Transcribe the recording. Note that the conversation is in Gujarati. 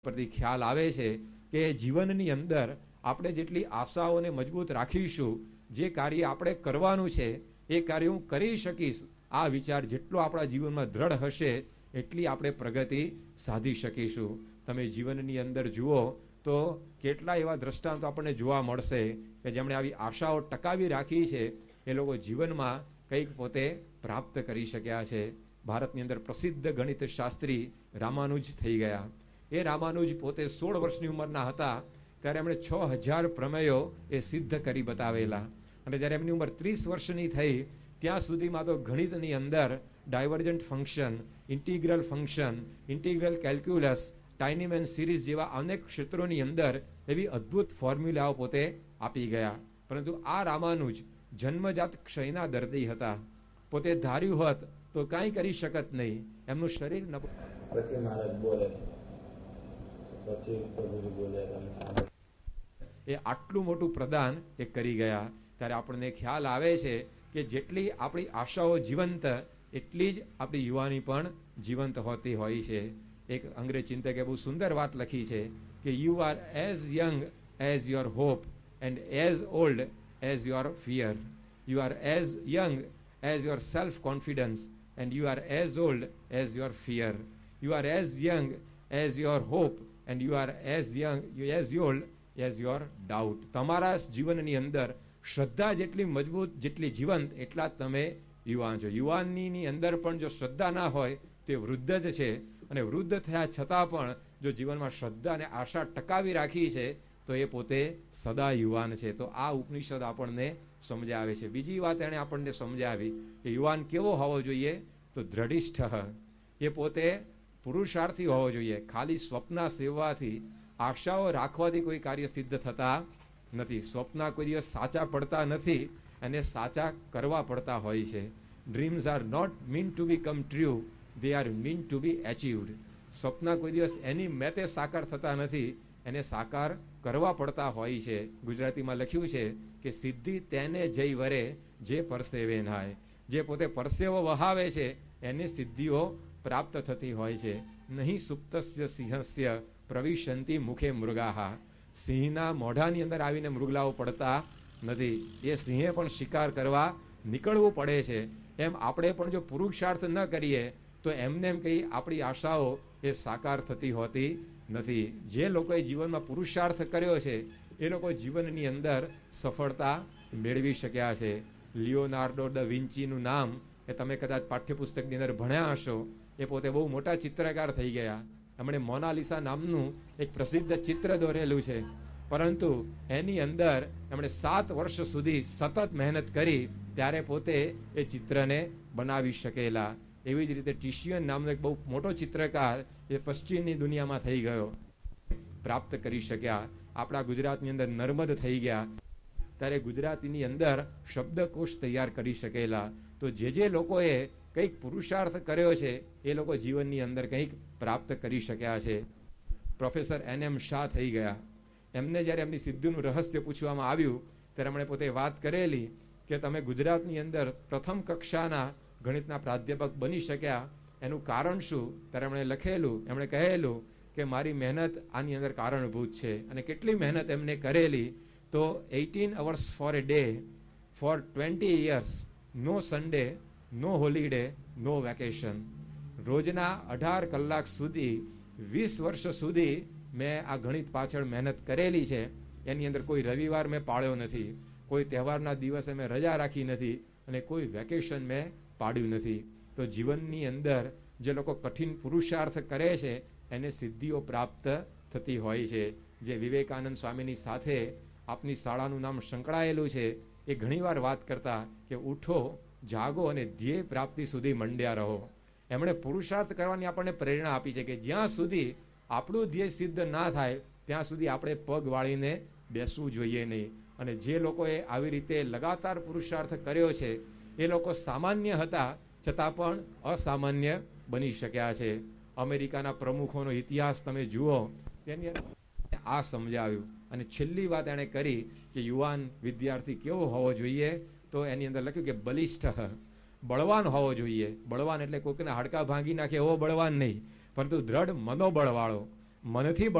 પરથી ખ્યાલ આવે છે કે જીવનની અંદર આપણે જેટલી આશાઓને મજબૂત રાખીશું, જે કાર્ય આપણે કરવાનું છે એ કાર્ય હું કરી શકીશ, આ વિચાર જેટલો આપણા જીવનમાં દ્રઢ હશે એટલી આપણે પ્રગતિ સાધી શકીશું. તમે જીવનની અંદર જુઓ તો કેટલા એવા દ્રષ્ટાંતો આપણને જોવા મળશે કે જેમણે આવી આશાઓ ટકાવી રાખી છે એ લોકો જીવનમાં કંઈક પોતે પ્રાપ્ત કરી શક્યા છે. ભારતની અંદર પ્રસિદ્ધ ગણિત શાસ્ત્રી રામાનુજ થઈ ગયા. એ રામાનુજ પોતે 16 વર્ષની ઉંમરના હતા ત્યારે એમણે 6000 પ્રમેયો એ સિદ્ધ કરી બતાવેલા. અને જ્યારે એમની ઉંમર 30 વર્ષની થઈ ત્યાં સુધીમાં તો ગણિતની અંદર divergent function, integral function, integral calculus, ટાઇનીમેન series જેવા અનેક ક્ષેત્રોની અંદર એવી અદ્ભુત ફોર્મ્યુલાઓ પોતે આપી ગયા. પરંતુ આ રામાનુજ જન્મજાત ક્ષયના દર્દી હતા. પોતે ધાર્યું હોત તો કાંઈ કરી શકત નહીં. એમનું શરીર પછી મહારાજ બોલે, પછી પ્રભુજી બોલે, એ આટલું મોટું પ્રદાન એ કરી ગયા. ત્યારે આપણને ખ્યાલ આવે છે કે જેટલી આપણી આશાઓ જીવંત એટલી જ આપણી યુવાની પણ જીવંત હોતી હોય છે. એક અંગ્રેજ ચિંતકે બહુ સુંદર વાત લખી છે કે you are as young as your hope and as old as your fear. You are as young as your self confidence and you are as old as your fear. You are as young as your hope and you are as young as old as your doubt. તમારા જીવનની અંદર શ્રદ્ધા જેટલી મજબૂત, જેટલી જીવંત, એટલા તમે યુવાન છો. યુવાનની અંદર પણ જો શ્રદ્ધા ના હોય તે વૃદ્ધ જ છે. અને વૃદ્ધ થયા છતાં પણ જો જીવનમાં શ્રદ્ધા અને આશા ટકાવી રાખી છે તો એ પોતે સદા યુવાન છે. તો આ ઉપનિષદ આપણને સમજાવે છે. બીજી વાત એણે આપણને સમજાવી કે યુવાન કેવો હોવો જોઈએ, તો દ્રઢિષ્ઠ. એ પોતે પુરુષાર્થી હોવો જોઈએ. ખાલી સ્વપ્ન સેવવાથી, આશાઓ રાખવાથી કોઈ કાર્ય સિદ્ધ થતા નથી. સ્વપ્ન કોઈ દિવસ સાચા પડતા નથી, અને સાચા કરવા પડતા હોય છે. Dreams are not mean two B come true, they are mean two બી એચીવડ. સ્વપ્ન કોઈ દિવસ એની મેતે સાકાર થતા નથી, એને સાકાર કરવા પડતા હોય છે. ગુજરાતીમાં લખ્યું છે કે સિદ્ધિ તેને જય વરે જે પરસેવે નાય. જે પોતે પરસેવો વહાવે છે એની સિદ્ધિઓ પ્રાપ્ત થતી હોય છે. નહીં સુપ્તસ્ય સિંહસ્ય પ્રવિશંતિ મુખે મૃગાહા. સિંહના મોઢાની અંદર આવીને મૃગલાઓ પડતા નથી. એ સિંહે પણ શિકાર કરવા નીકળવું પડે છે. એમ આપણે પણ જો પુરુષાર્થ ન કરીએ તો એમને એમ કઈ આપણી આશાઓ એ સાકાર થતી હોતી નથી. જે લોકોએ જીવનમાં પુરુષાર્થ કર્યો છે એ લોકો જીવનની અંદર સફળતા મેળવી શક્યા છે. લિયોનાર્ડો દ વિન્ચીનું નામ એ તમે કદાચ પાઠ્યપુસ્તકની અંદર ભણ્યા હશો. એ પોતે બહુ મોટા ચિત્રકાર થઈ ગયા. એમણે મોનાલિસા નામનું એક પ્રસિદ્ધ ચિત્ર દોરેલું છે, પરંતુ એની અંદર એમણે 7 વર્ષ સુધી સતત મહેનત કરી ત્યારે પોતે એ ચિત્રને બનાવી શકેલા. એવી જ રીતે ટિશિયન નામનો એક બહુ મોટો ચિત્રકાર એ પશ્ચિમની દુનિયામાં થઈ ગયો, પ્રાપ્ત કરી શક્યા. આપણા ગુજરાતની અંદર નર્મદ થઈ ગયા ત્યારે ગુજરાતીની અંદર શબ્દકોશ તૈયાર કરી શકેલા. તો જે લોકોએ કંઈક પુરુષાર્થ કર્યો છે એ લોકો જીવનની અંદર કંઈક પ્રાપ્ત કરી શક્યા છે. પ્રોફેસર NM શાહ થઈ ગયા. એમને જ્યારે એમની સિદ્ધિનું રહસ્ય પૂછવામાં આવ્યું ત્યારે એમણે પોતે વાત કરેલી કે તમે ગુજરાતની અંદર પ્રથમ કક્ષાના ગણિતના પ્રાધ્યાપક બની શક્યા, એનું કારણ શું? ત્યારે એમણે કહેલું કે મારી મહેનત આની અંદર કારણભૂત છે. અને કેટલી મહેનત એમને કરેલી, તો 18 hours for a day for 20 years, no Sunday, no holiday, no vacation. રોજના 18 કલાક સુધી 20 વર્ષ સુધી મેં આ ગણિત પાછળ મહેનત કરેલી છે. એની અંદર કોઈ રવિવાર મેં પાળ્યો નથી, કોઈ તહેવારના દિવસે મેં રજા રાખી નથી, અને કોઈ વેકેશન મેં પાડ્યું નથી. તો જીવનની અંદર જે લોકો કઠિન પુરુષાર્થ કરે છે એને સિદ્ધિઓ પ્રાપ્ત થતી હોય છે. જે વિવેકાનંદ સ્વામીની સાથે આપની શાળાનું નામ સંકળાયેલું છે એ ઘણીવાર વાત કરતા કે ઉઠો, જાગો અને ધ્યેય પ્રાપ્તિ સુધી મંડ્યા રહો. એમણે પુરુષાર્થ કરવાની આપણને પ્રેરણા આપી છે કે જ્યાં સુધી આપણું ધ્યેય સિદ્ધ ના થાય ત્યાં સુધી આપણે પગ વાળીને બેસવું જોઈએ નહીં. અને જે લોકોએ આવી રીતે લગાતાર પુરુષાર્થ કર્યો છે એ લોકો સામાન્ય હતા છતાં પણ અસામાન્ય બની શક્યા છે. અમેરિકાના પ્રમુખોનો ઇતિહાસ તમે જુઓ, તેની અંદર આ સમજાવ્યું. અને છેલ્લી વાત એણે કરી કે યુવાન વિદ્યાર્થી કેવો હોવો જોઈએ, તો એની અંદર લખ્યું કે બલિષ્ઠ, બળવાન હોવો જોઈએ. બળવાન એટલે કોઈકના હાડકા ભાંગી નાખે એવો બળવાન નહીં, પરંતુ દ્રઢ મનોબળ વાળો. મનથી